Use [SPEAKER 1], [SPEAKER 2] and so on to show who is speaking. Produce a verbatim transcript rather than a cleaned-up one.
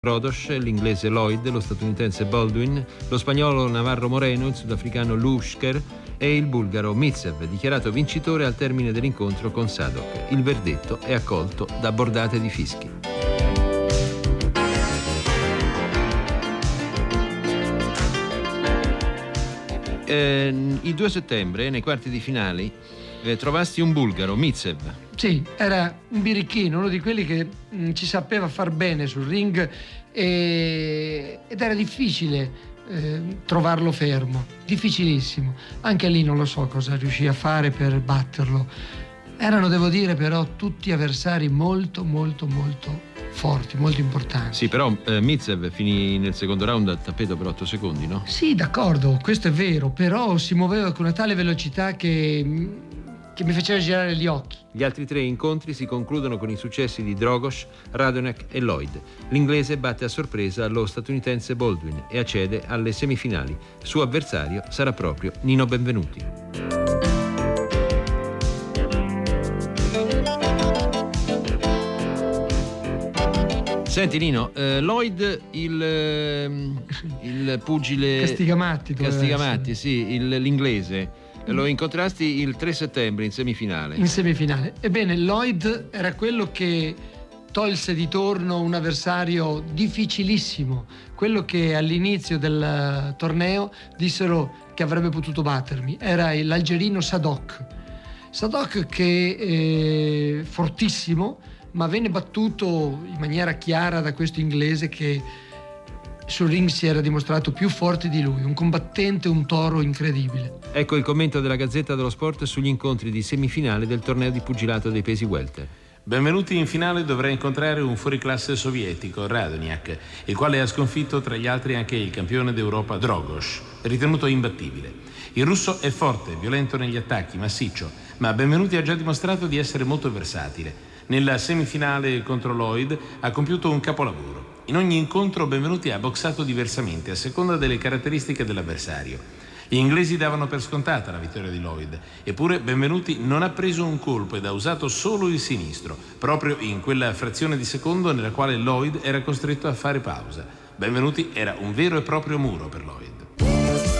[SPEAKER 1] Rodos, l'inglese Lloyd, lo statunitense Baldwin, lo spagnolo Navarro Moreno, il sudafricano Lushker e il bulgaro Mitsev, dichiarato vincitore al termine dell'incontro con Sadok. Il verdetto è accolto da bordate di fischi. Eh, il due settembre, nei quarti di finale, eh, trovasti un bulgaro, Mitsev.
[SPEAKER 2] Sì, era un birichino, uno di quelli che mh, ci sapeva far bene sul ring e, ed era difficile eh, trovarlo fermo, difficilissimo. Anche lì non lo so cosa riuscì a fare per batterlo. Erano, devo dire, però tutti avversari molto, molto, molto forti, molto importanti.
[SPEAKER 1] Sì, però eh, Mitsev finì nel secondo round a tappeto per otto secondi, no?
[SPEAKER 2] Sì, d'accordo, questo è vero, però si muoveva con una tale velocità che... che mi faceva girare gli occhi.
[SPEAKER 1] Gli altri tre incontri si concludono con i successi di Dragos, Radonek e Lloyd. L'inglese batte a sorpresa lo statunitense Baldwin e accede alle semifinali. Suo avversario sarà proprio Nino Benvenuti. Senti Nino, eh, Lloyd, il, eh, il pugile
[SPEAKER 2] Castigamatti,
[SPEAKER 1] Castigamatti, sì, il, l'inglese. Lo incontrasti il tre settembre in semifinale.
[SPEAKER 2] In semifinale. Ebbene, Lloyd era quello che tolse di torno un avversario difficilissimo, quello che all'inizio del torneo dissero che avrebbe potuto battermi. Era l'algerino Sadok. Sadok che è fortissimo, ma venne battuto in maniera chiara da questo inglese che sul ring si era dimostrato più forte di lui, un combattente, un toro incredibile.
[SPEAKER 1] Ecco il commento della Gazzetta dello Sport sugli incontri di semifinale del torneo di pugilato dei pesi welter.
[SPEAKER 3] Benvenuti in finale dovrà incontrare un fuoriclasse sovietico, Radonek, il quale ha sconfitto tra gli altri anche il campione d'Europa Dragos, ritenuto imbattibile. Il russo è forte, violento negli attacchi, massiccio, ma Benvenuti ha già dimostrato di essere molto versatile. Nella semifinale contro Lloyd ha compiuto un capolavoro. In ogni incontro Benvenuti ha boxato diversamente a seconda delle caratteristiche dell'avversario. Gli inglesi davano per scontata la vittoria di Lloyd, eppure Benvenuti non ha preso un colpo ed ha usato solo il sinistro, proprio in quella frazione di secondo nella quale Lloyd era costretto a fare pausa. Benvenuti era un vero e proprio muro per Lloyd.